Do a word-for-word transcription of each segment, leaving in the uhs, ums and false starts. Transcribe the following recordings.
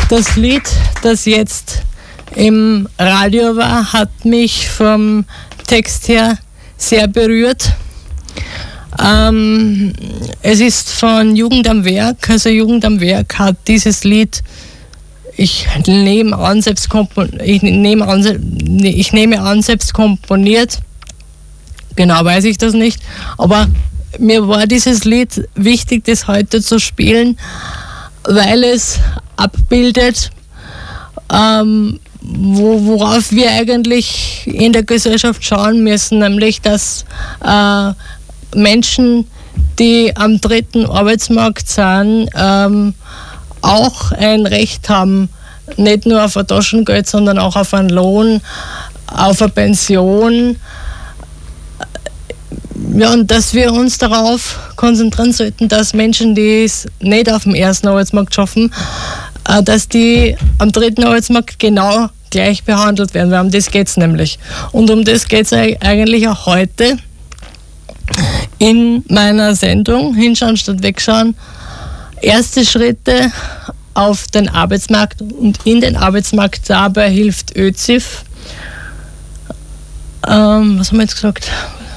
Das Lied, das jetzt im Radio war, hat mich vom Text her sehr berührt. Ähm, es ist von Jugend am Werk, also Jugend am Werk hat dieses Lied, ich nehme an, selbst, kompon- ich nehme an, ich nehme an, selbst komponiert. Genau weiß ich das nicht, aber mir war dieses Lied wichtig, das heute zu spielen, weil es abbildet, ähm, wo, worauf wir eigentlich in der Gesellschaft schauen müssen, nämlich dass äh, Menschen, die am dritten Arbeitsmarkt sind, ähm, auch ein Recht haben, nicht nur auf ein Taschengeld, sondern auch auf einen Lohn, auf eine Pension. Ja, und dass wir uns darauf konzentrieren sollten, dass Menschen, die es nicht auf dem ersten Arbeitsmarkt schaffen, äh, dass die am dritten Arbeitsmarkt genau gleich behandelt werden, weil um das geht es nämlich. Und um das geht es eigentlich auch heute in meiner Sendung Hinschauen statt Wegschauen. Erste Schritte auf den Arbeitsmarkt und in den Arbeitsmarkt, dabei hilft ÖZIF. Ähm, was haben wir jetzt gesagt?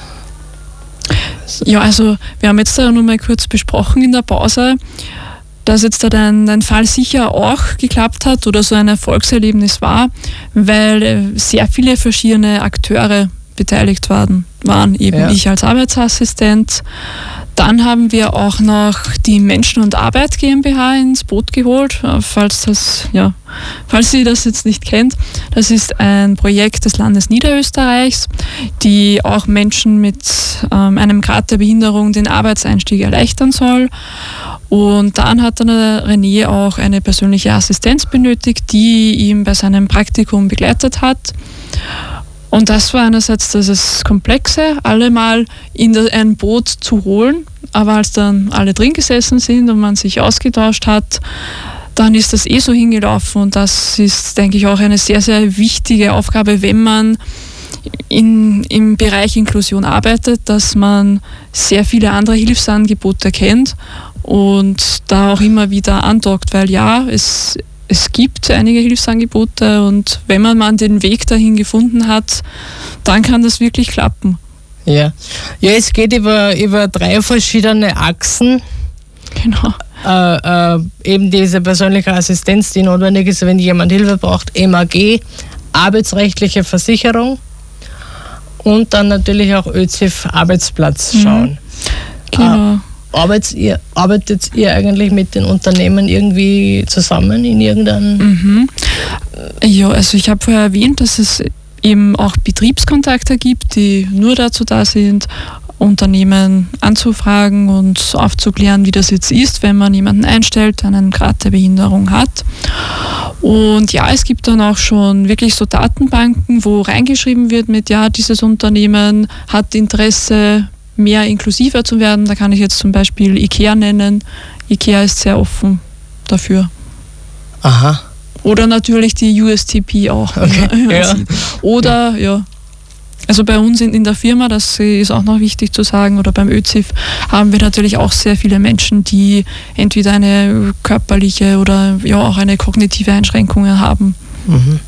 Ja, also wir haben jetzt da nur mal kurz besprochen in der Pause, dass jetzt da dein, dein Fall sicher auch geklappt hat oder so ein Erfolgserlebnis war, weil sehr viele verschiedene Akteure beteiligt waren, waren eben ja. Ich als Arbeitsassistent. Dann haben wir auch noch die Menschen und Arbeit GmbH ins Boot geholt, falls das, ja, falls ihr das jetzt nicht kennt. Das ist ein Projekt des Landes Niederösterreichs, die auch Menschen mit ähm, einem Grad der Behinderung den Arbeitseinstieg erleichtern soll. Und dann hat dann der René auch eine persönliche Assistenz benötigt, die ihn bei seinem Praktikum begleitet hat. Und das war einerseits das Komplexe, alle mal in ein Boot zu holen, aber als dann alle drin gesessen sind und man sich ausgetauscht hat, dann ist das eh so hingelaufen und das ist, denke ich, auch eine sehr, sehr wichtige Aufgabe, wenn man in, im Bereich Inklusion arbeitet, dass man sehr viele andere Hilfsangebote kennt und da auch immer wieder andockt, weil ja, es Es gibt einige Hilfsangebote und wenn man mal den Weg dahin gefunden hat, dann kann das wirklich klappen. Ja, ja es geht über, über drei verschiedene Achsen. Genau. Äh, äh, eben diese persönliche Assistenz, die notwendig ist, wenn jemand Hilfe braucht, M A G, arbeitsrechtliche Versicherung und dann natürlich auch ÖZIF Arbeitsplatz schauen. Mhm. Genau. Äh, Arbeitet ihr, arbeitet ihr eigentlich mit den Unternehmen irgendwie zusammen in irgendeinem... Mhm. Ja, also ich habe vorher erwähnt, dass es eben auch Betriebskontakte gibt, die nur dazu da sind, Unternehmen anzufragen und aufzuklären, wie das jetzt ist, wenn man jemanden einstellt, der einen Grad der Behinderung hat. Und ja, es gibt dann auch schon wirklich so Datenbanken, wo reingeschrieben wird mit, ja, dieses Unternehmen hat Interesse, mehr inklusiver zu werden. Da kann ich jetzt zum Beispiel IKEA nennen. IKEA ist sehr offen dafür. Aha. Oder natürlich die U S T P auch. Okay. Ja. Oder, ja. Also bei uns in, in der Firma, das ist auch noch wichtig zu sagen, oder beim ÖZIF haben wir natürlich auch sehr viele Menschen, die entweder eine körperliche oder ja auch eine kognitive Einschränkung haben. Mhm.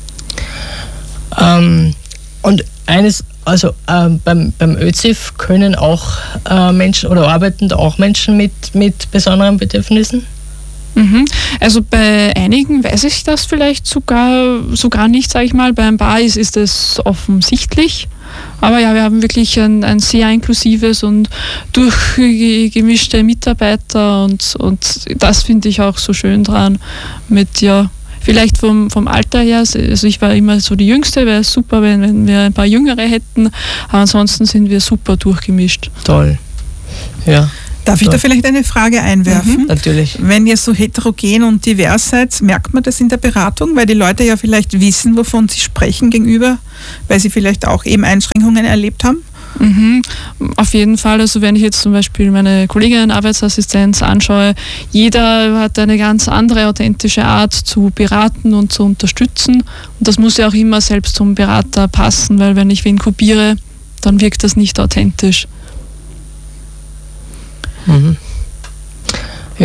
Ähm, und eines Also ähm, beim, beim ÖZIF können auch äh, Menschen oder arbeiten auch Menschen mit, mit besonderen Bedürfnissen? Mhm. Also bei einigen weiß ich das vielleicht sogar, sogar nicht, sage ich mal. Bei ein paar ist, ist es offensichtlich. Aber ja, wir haben wirklich ein, ein sehr inklusives und durchgemischte Mitarbeiter und, und das finde ich auch so schön dran mit, ja, vielleicht vom, vom Alter her, also ich war immer so die Jüngste, wäre es super, wenn, wenn wir ein paar Jüngere hätten, aber ansonsten sind wir super durchgemischt. Toll, ja. Darf ich Toll. da vielleicht eine Frage einwerfen? Mhm, natürlich. Wenn ihr so heterogen und divers seid, merkt man das in der Beratung, weil die Leute ja vielleicht wissen, wovon sie sprechen gegenüber, weil sie vielleicht auch eben Einschränkungen erlebt haben? Mhm, auf jeden Fall. Also wenn ich jetzt zum Beispiel meine Kollegin Arbeitsassistenz anschaue, jeder hat eine ganz andere authentische Art zu beraten und zu unterstützen. Und das muss ja auch immer selbst zum Berater passen, weil wenn ich wen kopiere, dann wirkt das nicht authentisch. Mhm. Ja,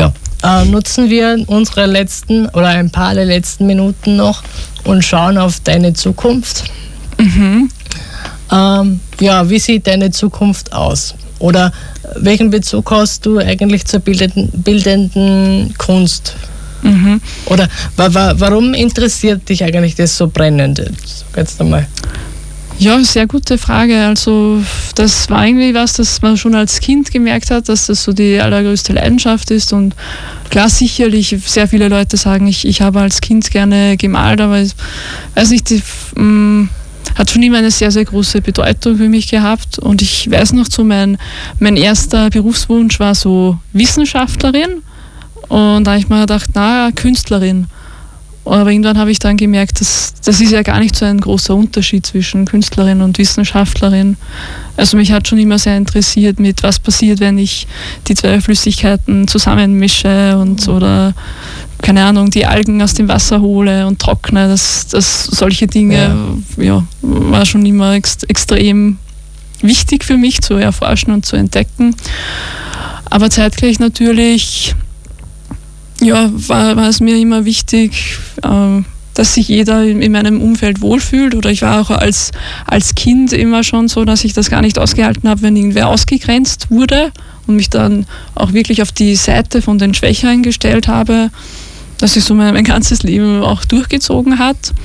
äh, nutzen wir unsere letzten oder ein paar der letzten Minuten noch und schauen auf deine Zukunft. Mhm. Ähm, ja, wie sieht deine Zukunft aus? Oder welchen Bezug hast du eigentlich zur bildenden, bildenden Kunst? Mhm. Oder wa- wa- warum interessiert dich eigentlich das so brennend? Sag jetzt einmal. Ja, sehr gute Frage. Also das war irgendwie was, das man schon als Kind gemerkt hat, dass das so die allergrößte Leidenschaft ist. Und klar, sicherlich, sehr viele Leute sagen, ich, ich habe als Kind gerne gemalt, aber ich weiß nicht, die, mh, hat schon immer eine sehr, sehr große Bedeutung für mich gehabt. Und ich weiß noch so, mein, mein erster Berufswunsch war so Wissenschaftlerin. Und da habe ich mir gedacht, na, Künstlerin. Aber irgendwann habe ich dann gemerkt, dass das ist ja gar nicht so ein großer Unterschied zwischen Künstlerin und Wissenschaftlerin. Also mich hat schon immer sehr interessiert, mit was passiert, wenn ich die zwei Flüssigkeiten zusammenmische und oder keine Ahnung, die Algen aus dem Wasser hole und trockne. Das, das solche Dinge ja. Ja, war schon immer ex, extrem wichtig für mich zu erforschen und zu entdecken. Aber zeitgleich natürlich ja, war, war es mir immer wichtig, äh, dass sich jeder in, in meinem Umfeld wohlfühlt. Oder ich war auch als, als Kind immer schon so, dass ich das gar nicht ausgehalten habe, wenn irgendwer ausgegrenzt wurde und mich dann auch wirklich auf die Seite von den Schwächeren gestellt habe, dass sich so mein, mein ganzes Leben auch durchgezogen hat.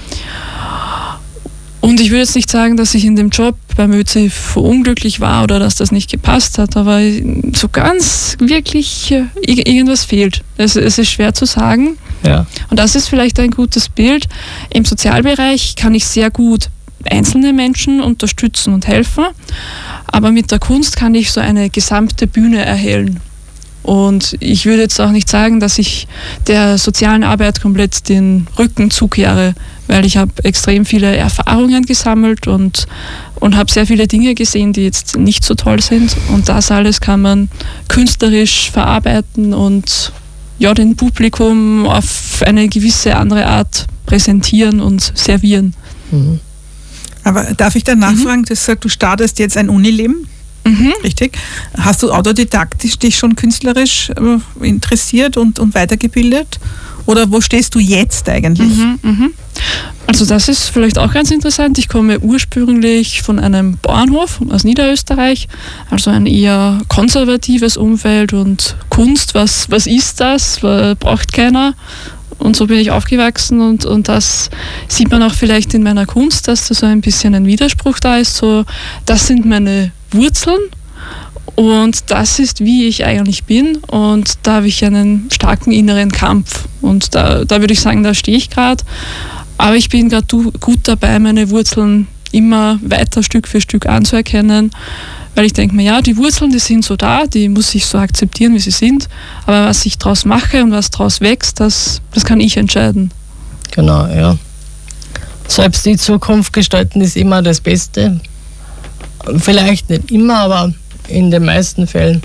Und ich würde jetzt nicht sagen, dass ich in dem Job beim ÖZIF unglücklich war oder dass das nicht gepasst hat, aber so ganz wirklich äh, irgendwas fehlt. Es, es ist schwer zu sagen. Ja. Und das ist vielleicht ein gutes Bild. Im Sozialbereich kann ich sehr gut einzelne Menschen unterstützen und helfen, aber mit der Kunst kann ich so eine gesamte Bühne erhellen. Und ich würde jetzt auch nicht sagen, dass ich der sozialen Arbeit komplett den Rücken zukehre, weil ich habe extrem viele Erfahrungen gesammelt und, und habe sehr viele Dinge gesehen, die jetzt nicht so toll sind. Und das alles kann man künstlerisch verarbeiten und ja, dem Publikum auf eine gewisse andere Art präsentieren und servieren. Mhm. Aber darf ich da nachfragen, mhm. du sagst, du startest jetzt ein Unileben? Mhm. Richtig. Hast du autodidaktisch dich schon künstlerisch äh, interessiert und, und weitergebildet? Oder wo stehst du jetzt eigentlich? Mhm, mhm. Also das ist vielleicht auch ganz interessant. Ich komme ursprünglich von einem Bauernhof aus Niederösterreich, also ein eher konservatives Umfeld und Kunst, was, was ist das? Braucht keiner. Und so bin ich aufgewachsen und, und das sieht man auch vielleicht in meiner Kunst, dass da so ein bisschen ein Widerspruch da ist. So, das sind meine Wurzeln und das ist, wie ich eigentlich bin und da habe ich einen starken inneren Kampf und da, da würde ich sagen, da stehe ich gerade, aber ich bin gerade gut dabei, meine Wurzeln immer weiter Stück für Stück anzuerkennen, weil ich denke mir, ja, die Wurzeln, die sind so da, die muss ich so akzeptieren, wie sie sind, aber was ich daraus mache und was daraus wächst, das, das kann ich entscheiden. Genau, ja. Selbst die Zukunft gestalten ist immer das Beste. Vielleicht nicht immer, aber in den meisten Fällen.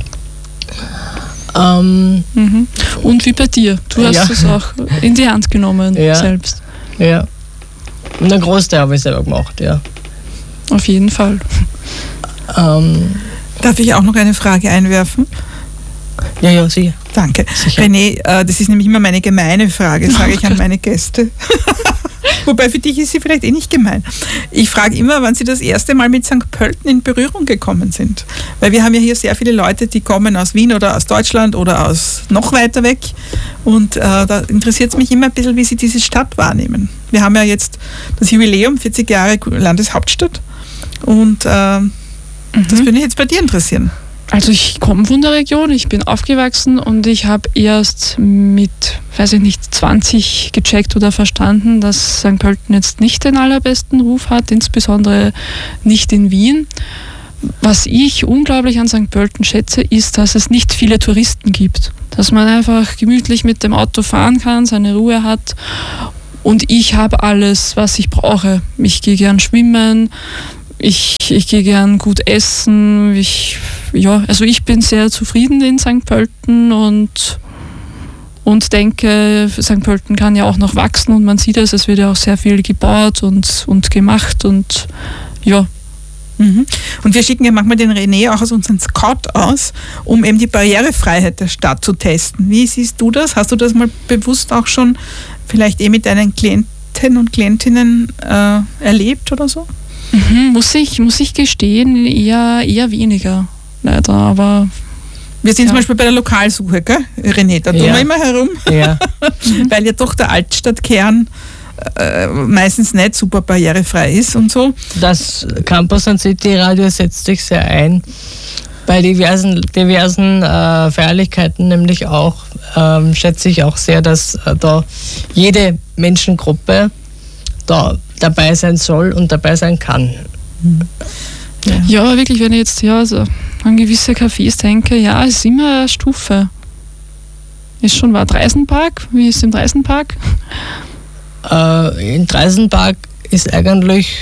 Ähm, mhm. Und wie bei dir? Du hast ja. es auch in die Hand genommen ja. selbst. Ja. Und der Großteil habe ich selber gemacht, ja. Auf jeden Fall. Ähm, Darf ich auch noch eine Frage einwerfen? Ja, ja, sicher. Danke. Sicher. René, äh, das ist nämlich immer meine gemeine Frage, sage ich an meine Gäste. Wobei für dich ist sie vielleicht eh nicht gemein. Ich frage immer, wann sie das erste Mal mit Sankt Pölten in Berührung gekommen sind. Weil wir haben ja hier sehr viele Leute, die kommen aus Wien oder aus Deutschland oder aus noch weiter weg. Und äh, da interessiert es mich immer ein bisschen, wie sie diese Stadt wahrnehmen. Wir haben ja jetzt das Jubiläum, vierzig Jahre Landeshauptstadt. Und äh, mhm. das würde mich jetzt bei dir interessieren. Also ich komme von der Region, ich bin aufgewachsen und ich habe erst mit, weiß ich nicht, zwanzig gecheckt oder verstanden, dass Sankt Pölten jetzt nicht den allerbesten Ruf hat, insbesondere nicht in Wien. Was ich unglaublich an Sankt Pölten schätze, ist, dass es nicht viele Touristen gibt. Dass man einfach gemütlich mit dem Auto fahren kann, seine Ruhe hat und ich habe alles, was ich brauche. Ich gehe gern schwimmen, Ich, ich gehe gern gut essen. Ich, ja, also ich bin sehr zufrieden in Sankt Pölten und, und denke, Sankt Pölten kann ja auch noch wachsen und man sieht es, es wird ja auch sehr viel gebaut und, und gemacht und ja. Mhm. Und wir schicken ja manchmal den René auch aus unserem Scout aus, um eben die Barrierefreiheit der Stadt zu testen. Wie siehst du das? Hast du das mal bewusst auch schon vielleicht eh mit deinen Klienten und Klientinnen äh, erlebt oder so? Mhm, muss ich, muss ich gestehen, eher, eher weniger, leider, aber... Wir sind ja. zum Beispiel bei der Lokalsuche, gell, René? Da tun Ja. wir immer herum, Ja. weil ja doch der Altstadtkern äh, meistens nicht super barrierefrei ist und so. Das Campus und City Radio setzt sich sehr ein bei diversen, diversen äh, Feierlichkeiten, nämlich auch, ähm, schätze ich auch sehr, dass äh, da jede Menschengruppe da dabei sein soll und dabei sein kann. Ja. Ja, aber wirklich, wenn ich jetzt ja, also an gewisse Cafés denke, ja, es ist immer eine Stufe. Ist schon wahr. Dreisenpark? Wie ist es im Dreisenpark? Äh, in Dreisenpark ist eigentlich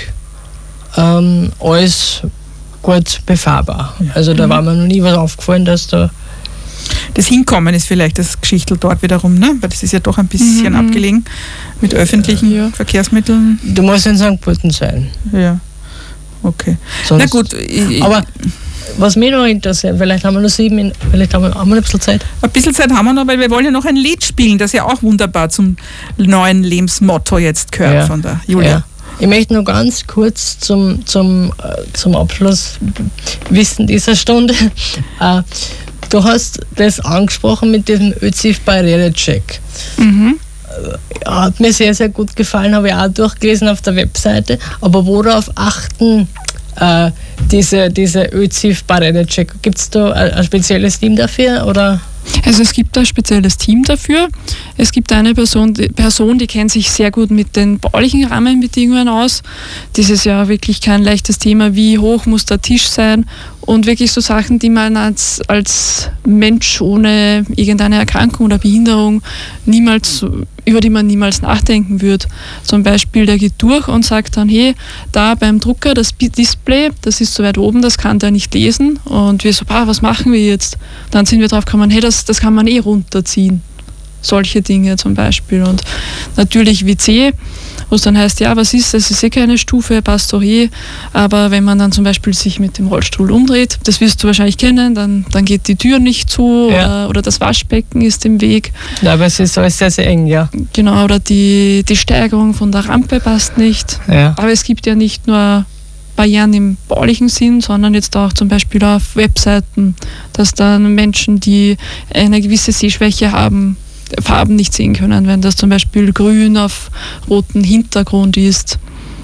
ähm, alles gut befahrbar. Also da war mir noch nie was aufgefallen, dass da... Das Hinkommen ist vielleicht das Geschichtel dort wiederum, ne? Weil das ist ja doch ein bisschen Mhm. abgelegen mit öffentlichen Ja. Verkehrsmitteln. Du musst in Sankt Pölten sein. Ja, okay. Sonst, Na gut, ich, aber was mich noch interessiert, vielleicht haben wir noch sieben, Min- vielleicht haben wir, haben wir noch ein bisschen Zeit. ein bisschen Zeit haben wir noch, weil wir wollen ja noch ein Lied spielen, das ja auch wunderbar zum neuen Lebensmotto jetzt gehört Ja. von der Julia. Ja. Ich möchte nur ganz kurz zum, zum, äh, zum Abschluss wissen dieser Stunde. Äh, du hast das angesprochen mit diesem ÖZIF-Barriere-Check. Mhm. Hat mir sehr, sehr gut gefallen, habe ich auch durchgelesen auf der Webseite. Aber worauf achten äh, diese, diese ÖZIF-Barriere-Check? Gibt es da ein, ein spezielles Team dafür? Oder? Also es gibt ein spezielles Team dafür. Es gibt eine Person, die, Person, die kennt sich sehr gut mit den baulichen Rahmenbedingungen aus. Das ist ja wirklich kein leichtes Thema, wie hoch muss der Tisch sein und wirklich so Sachen, die man als, als Mensch ohne irgendeine Erkrankung oder Behinderung niemals, über die man niemals nachdenken würde. Zum Beispiel, der geht durch und sagt dann, hey, da beim Drucker das Display, das ist so weit oben, das kann der nicht lesen. Und wir so, ah, was machen wir jetzt? Dann sind wir drauf gekommen, hey, das, das kann man eh runterziehen. Solche Dinge zum Beispiel. Und natürlich W C, wo es dann heißt, ja, was ist, das ist eh keine Stufe, passt doch eh. Aber wenn man dann zum Beispiel sich mit dem Rollstuhl umdreht, das wirst du wahrscheinlich kennen, dann, dann geht die Tür nicht zu Ja. oder, oder das Waschbecken ist im Weg. Ja, aber es ist alles sehr, sehr eng, ja. Genau, oder die, die Steigerung von der Rampe passt nicht. ja. Aber es gibt ja nicht nur Barrieren im baulichen Sinn, sondern jetzt auch zum Beispiel auf Webseiten, dass dann Menschen, die eine gewisse Sehschwäche haben, Farben nicht sehen können, wenn das zum Beispiel grün auf rotem Hintergrund ist.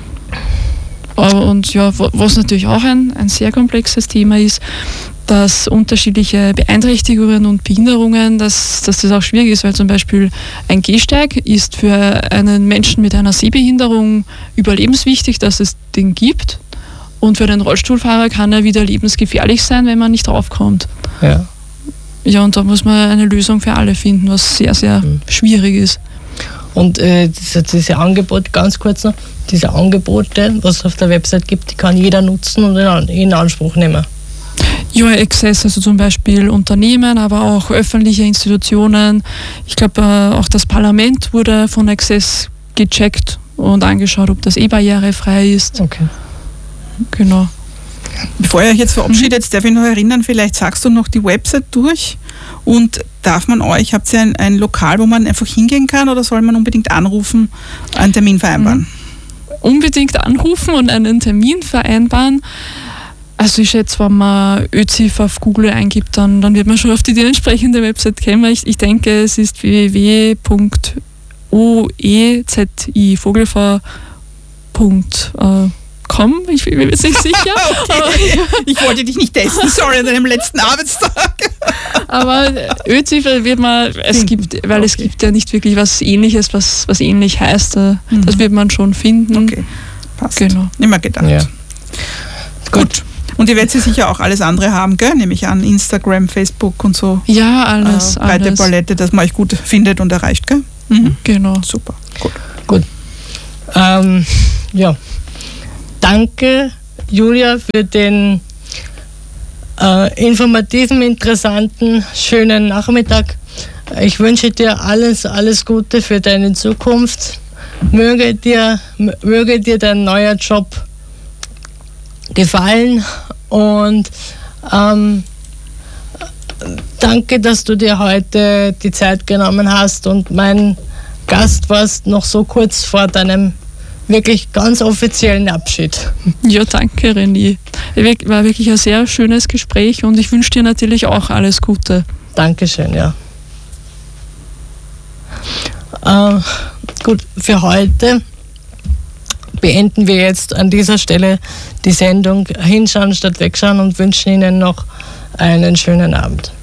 Und ja, was natürlich auch ein, ein sehr komplexes Thema ist, dass unterschiedliche Beeinträchtigungen und Behinderungen, dass, dass das auch schwierig ist, weil zum Beispiel ein Gehsteig ist für einen Menschen mit einer Sehbehinderung überlebenswichtig, dass es den gibt. Und für den Rollstuhlfahrer kann er wieder lebensgefährlich sein, wenn man nicht draufkommt. ja. Ja, und da muss man eine Lösung für alle finden, was sehr, sehr Mhm. schwierig ist. Und äh, diese, diese Angebote, ganz kurz noch, diese Angebote, was es auf der Website gibt, die kann jeder nutzen und in, in Anspruch nehmen. U I Access, also zum Beispiel Unternehmen, aber auch öffentliche Institutionen. Ich glaube, äh, auch das Parlament wurde von Access gecheckt und angeschaut, ob das eh barrierefrei ist. Okay. Genau. Bevor ihr euch jetzt verabschiedet, darf ich noch erinnern, vielleicht sagst du noch die Website durch und darf man euch, habt ihr ein, ein Lokal, wo man einfach hingehen kann oder soll man unbedingt anrufen, einen Termin vereinbaren? Unbedingt anrufen und einen Termin vereinbaren. Also ich schätze, wenn man ÖZIF auf Google eingibt, dann, dann wird man schon auf die, die entsprechende Website kommen. Ich, ich denke, es ist w w w punkt o e z i vogelv punkt com. Ich bin mir jetzt nicht sicher. Okay. Ich wollte dich nicht testen, sorry, an deinem letzten Arbeitstag. Aber ÖZIF wird man, es Finden. gibt, weil es Okay. gibt ja nicht wirklich was Ähnliches, was, was ähnlich heißt. Das Mhm. wird man schon finden. Okay, passt. Genau. Immer gedacht. Ja. Gut. Und ihr werdet sie sicher auch alles andere haben, gell? Nehme ich an, Instagram, Facebook und so. Ja, alles. äh, breite alles. Palette, dass man euch gut findet und erreicht, gell? Mhm. Genau. Super, gut. Gut. Ähm, ja. Danke, Julia, für den äh, informativen, interessanten, schönen Nachmittag. Ich wünsche dir alles, alles Gute für deine Zukunft. Möge dir, möge dir dein neuer Job gefallen und ähm, danke, dass du dir heute die Zeit genommen hast und mein Gast warst noch so kurz vor deinem wirklich ganz offiziellen Abschied. Ja, danke René. War wirklich ein sehr schönes Gespräch und ich wünsche dir natürlich auch alles Gute. Dankeschön, ja. Äh, gut, für heute beenden wir jetzt an dieser Stelle die Sendung Hinschauen statt Wegschauen und wünschen Ihnen noch einen schönen Abend.